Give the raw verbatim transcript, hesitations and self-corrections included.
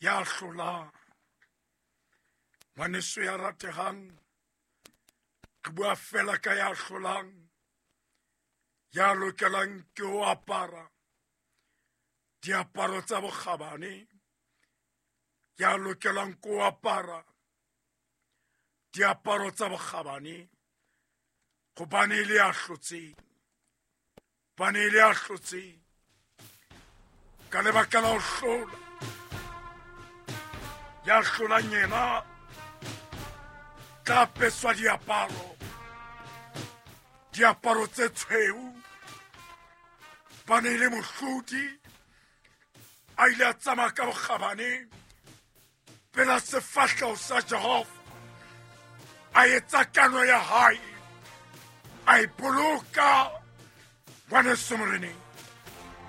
ya hlola ngwaneso ya rategang ke bua fela ka ya hlolang ya lokelang ke ho apara diaparo tsa bokgabane ya lokelang ke ho apara diaparo tsa bokgabane gobane ile ya hlotseng bane ile ya hlotseng ka lebaka la ho hlola ya hlolang yena tla apeswa diaparo diaparo tse tshweu bane ile mohlodi a ile a tsamaya ka bokgabane pela sefahleho sa Jehova a etsa kano ya hae a ipoloka ngwaneso moreneng